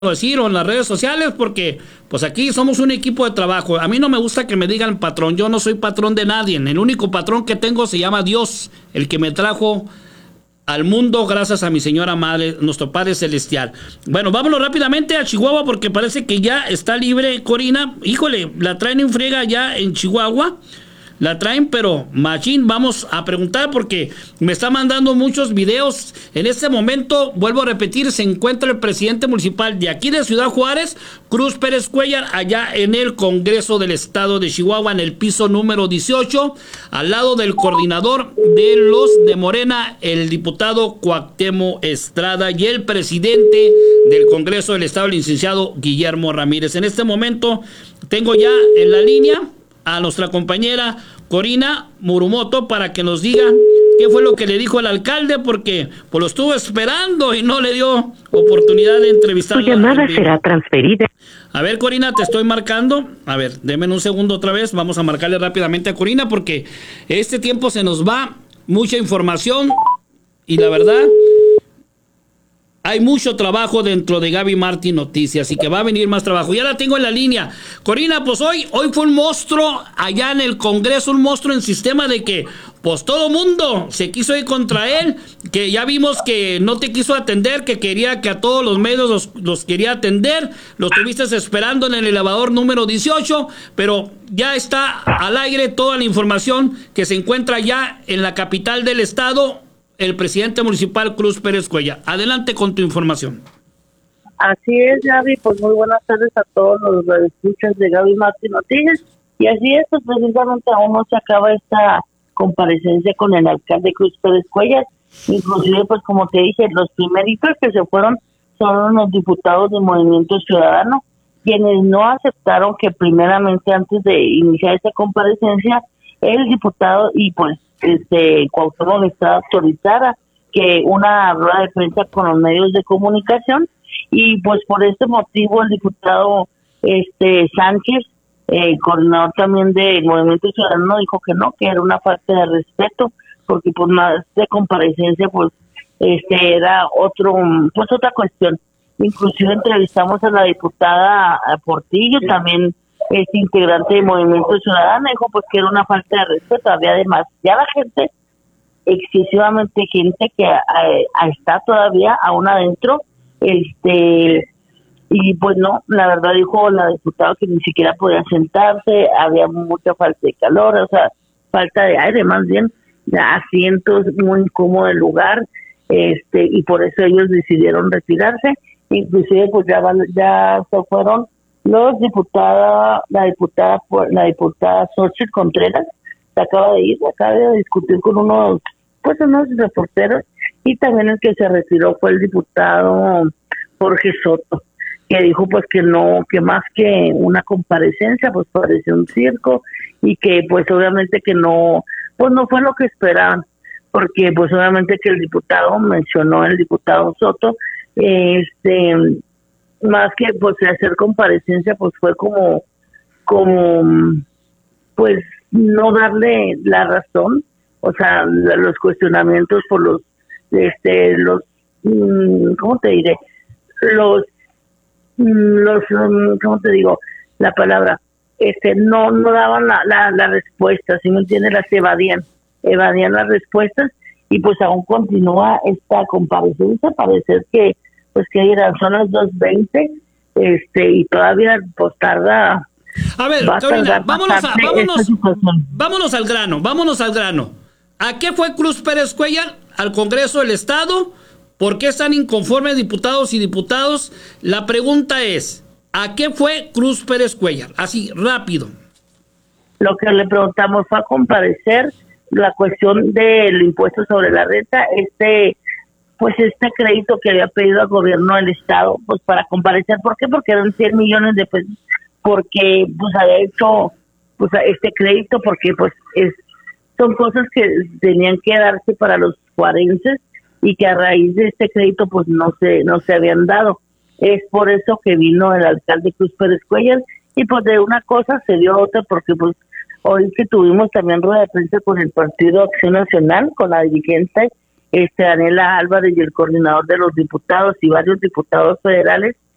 decir o en las redes sociales porque pues aquí somos un equipo de trabajo. A mí no me gusta que me digan patrón, yo no soy patrón de nadie. El único patrón que tengo se llama Dios, el que me trajo al mundo gracias a mi señora madre, nuestro Padre Celestial. Bueno, vámonos rápidamente a Chihuahua porque parece que ya está libre Corina. Híjole, la traen en friega ya en Chihuahua. La traen, pero machín, vamos a preguntar porque me está mandando muchos videos. En este momento, vuelvo a repetir, se encuentra el presidente municipal de aquí de Ciudad Juárez, Cruz Pérez Cuellar, allá en el Congreso del Estado de Chihuahua, en el piso número 18, al lado del coordinador de los de Morena, el diputado Cuauhtémoc Estrada, y el presidente del Congreso del Estado, el licenciado Guillermo Ramírez. En este momento, tengo ya en la línea a nuestra compañera Corina Murumoto para que nos diga qué fue lo que le dijo el alcalde, porque pues lo estuvo esperando y no le dio oportunidad de entrevistarlo. Tu llamada será transferida. A ver, Corina, te estoy marcando. A ver, denme un segundo otra vez. Vamos a marcarle rápidamente a Corina porque este tiempo se nos va, mucha información y la verdad hay mucho trabajo dentro de Gaby Martín Noticias y que va a venir más trabajo. Ya la tengo en la línea. Corina, pues hoy fue un monstruo allá en el Congreso, un monstruo en sistema de que pues todo mundo se quiso ir contra él, que ya vimos que no te quiso atender, que quería que a todos los medios los quería atender, los tuviste esperando en el elevador número 18, pero ya está al aire toda la información que se encuentra ya en la capital del estado, el presidente municipal Cruz Pérez Cuellar. Adelante con tu información. Así es, Gaby, pues muy buenas tardes a todos los escuchas de Gaby Martín Noticias. Y así es, pues precisamente aún no se acaba esta comparecencia con el alcalde Cruz Pérez Cuellar. Inclusive, pues como te dije, los primeritos que se fueron son los diputados del Movimiento Ciudadano, quienes no aceptaron que primeramente antes de iniciar esta comparecencia, el diputado y pues Cuauhtémoc Estrada autorizara que una rueda de prensa con los medios de comunicación, y pues por este motivo el diputado Sánchez, coordinador también del Movimiento Ciudadano, dijo que no, que era una falta de respeto, porque pues más de comparecencia pues era otra cuestión. Inclusive entrevistamos a la diputada Portillo, también es integrante del Movimiento Ciudadano, dijo pues que era una falta de respeto. Había además ya la gente, excesivamente gente que está todavía aún adentro, y pues no, la verdad dijo la diputada que ni siquiera podía sentarse, había mucha falta de calor, o sea, falta de aire, más bien, asientos muy incómodo el lugar, y por eso ellos decidieron retirarse. Inclusive pues ya se fueron los diputadas, la diputada Xochitl Contreras se acaba de discutir con unos reporteros, y también el que se retiró fue el diputado Jorge Soto, que dijo pues que no, que más que una comparecencia pues pareció un circo, y que pues obviamente que no, pues no fue lo que esperaban, porque pues obviamente que el diputado Soto, más que pues hacer comparecencia pues fue como pues no darle la razón, o sea, los cuestionamientos por los ¿cómo te diré? ¿Cómo te digo la palabra? No daban la respuesta, ¿sí me entiendes? Las evadían las respuestas, y pues aún continúa esta comparecencia. Parece que pues que dirán, son las 2:20, y todavía pues tarda. A ver, Corina, vámonos al grano. ¿A qué fue Cruz Pérez Cuellar? Al Congreso del Estado. ¿Por qué están inconformes diputados y diputados? La pregunta es, ¿a qué fue Cruz Pérez Cuellar? Así, rápido. Lo que le preguntamos fue a comparecer la cuestión del impuesto sobre la renta, este crédito que había pedido al gobierno del estado, pues para comparecer. ¿Por qué? Porque eran 100 millones de pesos, porque pues había hecho pues este crédito, porque pues son cosas que tenían que darse para los juarenses, y que a raíz de este crédito pues no se habían dado. Es por eso que vino el alcalde Cruz Pérez Cuellar, y pues de una cosa se dio otra, porque pues hoy que tuvimos también rueda de prensa con el Partido Acción Nacional, con la dirigente Daniela Álvarez y el coordinador de los diputados y varios diputados federales,